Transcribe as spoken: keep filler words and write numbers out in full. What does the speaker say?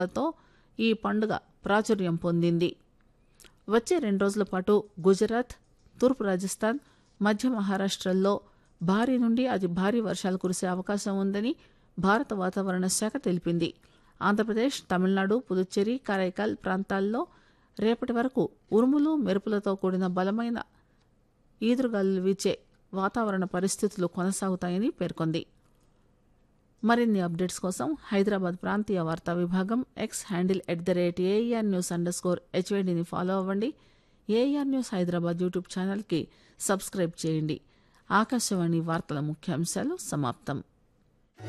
తో ఈ పండుగ ప్రాచుర్యం పొందింది. వచ్చే రెండు రోజుల పాటు గుజరాత్, తూర్పు రాజస్థాన్, మధ్య మహారాష్ట్రల్లో భారీ నుండి అతి భారీ వర్షాలు కురిసే అవకాశం ఉందని భారత వాతావరణ శాఖ తెలిపింది. ఆంధ్రప్రదేశ్, తమిళనాడు, పుదుచ్చేరి, కరైకాల్ ప్రాంతాల్లో రేపటి వరకు ఉరుములు, మెరుపులతో కూడిన బలమైన ఈదురుగాలులు వీచే వాతావరణ పరిస్థితులు కొనసాగుతాయని పేర్కొంది. మరిన్ని అప్డేట్స్ కోసం హైదరాబాద్ ప్రాంతీయ వార్తా విభాగం X handle at the rate AR news under score హెచ్వైడిని follow అవ్వండి. ఏఆర్ న్యూస్ హైదరాబాద్ యూట్యూబ్ ఛానల్కి సబ్స్క్రైబ్ చేయండి. ఆకాశవాణి వార్తల ముఖ్యాంశాలు సమాప్తం.